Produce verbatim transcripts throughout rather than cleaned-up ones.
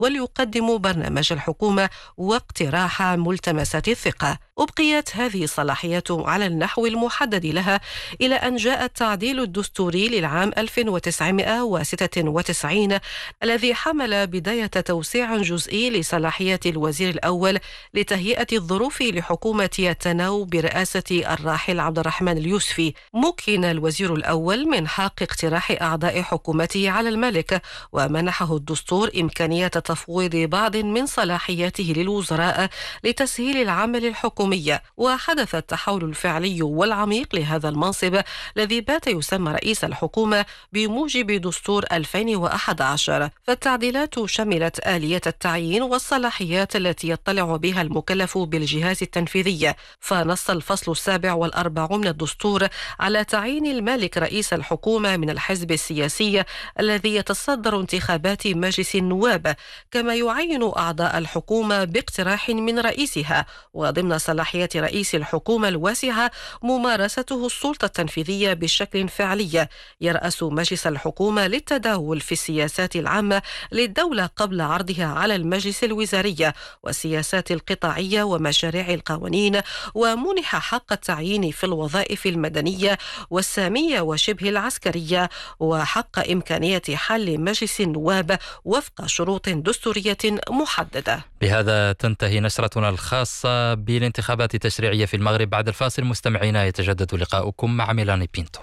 وليقدموا برنامج الحكومة واقتراح ملتمسات الثقة. أبقيت هذه الصلاحيات على النحو المحدد لها إلى أن جاء التعديل الدستوري للعام ألف وتسعمائة وستة وتسعين الذي حمل بداية توسيع جزئي لصلاحيات الوزير الأول لتهيئة الظروف لحكومة التناوب برئاسة الراحل عبد الرحمن اليوسفي. مكن الوزير الأول من حق اقتراح أعضاء حكومته على الملك، ومنحه الدستور إمكانية تفويض بعض من صلاحياته للوزراء لتسهيل العمل الحكومي. وحدث التحول الفعلي والعميق لهذا المنصب الذي بات يسمى رئيس الحكومة بموجب دستور ألفين وأحد عشر. فالتعديلات شملت آلية التعيين والصلاحيات التي يطلع بها المكلف بالجهاز التنفيذي، فنص الفصل السابع والأربعون من الدستور على تعيين المالك رئيس الحكومة من الحزب السياسي الذي يتصدر انتخابات مجلس النواب، كما يعين أعضاء الحكومة باقتراح من رئيسها. وضمن صلاحيات رئيس الحكومة الواسعة ممارسته السلطة التنفيذية بشكل فعلي، يرأس مجلس الحكومة للتداول في السياسات العامة للدولة قبل عرضها على المجلس الوزاري والسياسات القطاعية ومشاريع القوانين، ومنح حق التعيين في الوظائف المدنية والسامية وشبه العسكرية، وحق إمكانية حل مجلس النواب وفق شروط دستورية محددة. بهذا تنتهي نشرتنا الخاصة بالانتخابات التشريعية في المغرب. بعد الفاصل مستمعينا يتجدد لقاؤكم مع ميلاني بينتو.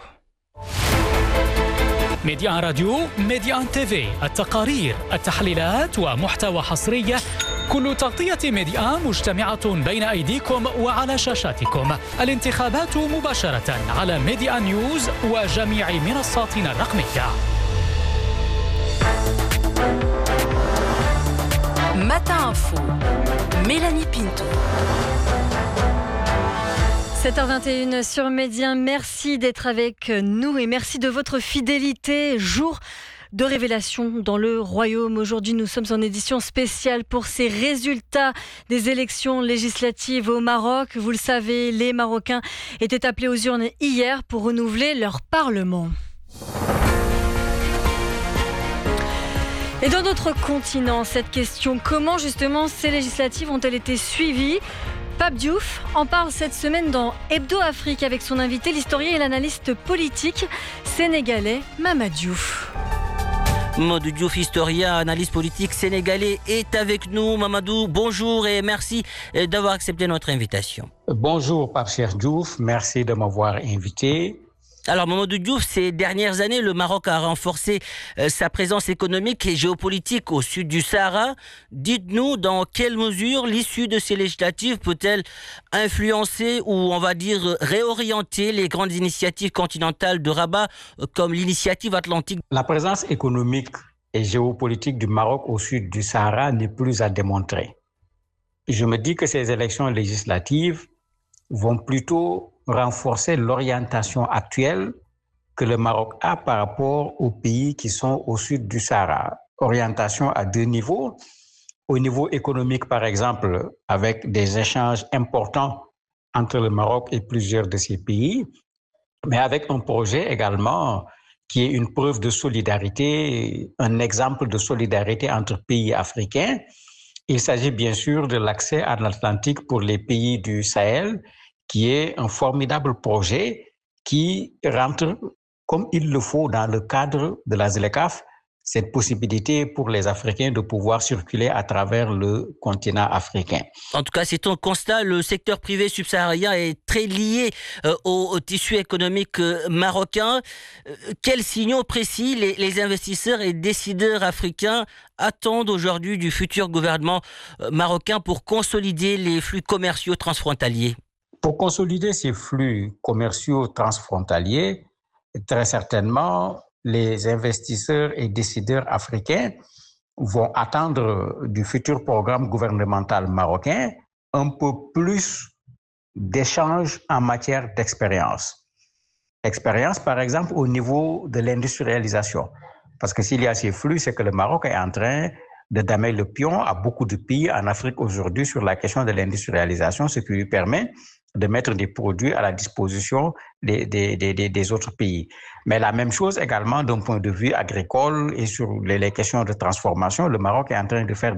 ميديان راديو، ميديان تيفي، التقارير، التحليلات ومحتوى حصري، كل تغطية ميديان مجتمعة بين أيديكم وعلى شاشاتكم. الانتخابات مباشرة على ميديان نيوز وجميع منصاتنا الرقمية. Matin Info, Mélanie Pinto. sept heures vingt et une sur Médien, merci d'être avec nous et merci de votre fidélité. Jour de révélation dans le royaume. Aujourd'hui, nous sommes en édition spéciale pour ces résultats des élections législatives au Maroc. Vous le savez, les Marocains étaient appelés aux urnes hier pour renouveler leur parlement. Et dans notre continent, cette question, comment justement ces législatives ont-elles été suivies ? Pape Diouf en parle cette semaine dans Hebdo Afrique avec son invité, l'historien et l'analyste politique sénégalais Mamadou Diouf. Mamadou Diouf, historien, analyste politique sénégalais, est avec nous. Mamadou, bonjour et merci d'avoir accepté notre invitation. Bonjour, Pape Cheikh Diouf, merci de m'avoir invité. Alors, Mamadou Diouf, ces dernières années, le Maroc a renforcé euh, sa présence économique et géopolitique au sud du Sahara. Dites-nous dans quelle mesure l'issue de ces législatives peut-elle influencer ou, on va dire, réorienter les grandes initiatives continentales de Rabat, euh, comme l'initiative atlantique. La présence économique et géopolitique du Maroc au sud du Sahara n'est plus à démontrer. Je me dis que ces élections législatives vont plutôt renforcer l'orientation actuelle que le Maroc a par rapport aux pays qui sont au sud du Sahara. Orientation à deux niveaux. Au niveau économique, par exemple, avec des échanges importants entre le Maroc et plusieurs de ces pays, mais avec un projet également qui est une preuve de solidarité, un exemple de solidarité entre pays africains. Il s'agit bien sûr de l'accès à l'Atlantique pour les pays du Sahel, qui est un formidable projet qui rentre comme il le faut dans le cadre de la ZLECAf, cette possibilité pour les Africains de pouvoir circuler à travers le continent africain. En tout cas, c'est un constat, le secteur privé subsaharien est très lié euh, au, au tissu économique euh, marocain. Euh, quels signaux précis les, les investisseurs et décideurs africains attendent aujourd'hui du futur gouvernement euh, marocain pour consolider les flux commerciaux transfrontaliers ? Pour consolider ces flux commerciaux transfrontaliers, très certainement, les investisseurs et décideurs africains vont attendre du futur programme gouvernemental marocain un peu plus d'échanges en matière d'expérience. Expérience, par exemple, au niveau de l'industrialisation. Parce que s'il y a ces flux, c'est que le Maroc est en train de damer le pion à beaucoup de pays en Afrique aujourd'hui sur la question de l'industrialisation, ce qui lui permet de mettre des produits à la disposition des, des, des, des autres pays. Mais la même chose également d'un point de vue agricole et sur les, les questions de transformation, le Maroc est en train de faire